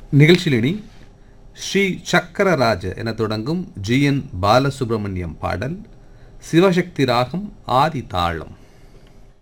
நிகழ்ச்சியிலினி ஸ்ரீ சக்கரராஜ என தொடங்கும் ஜி.என். பாலசுப்ரமணியம் பாடல், சிவசக்தி ராகம், ஆதி தாளம்.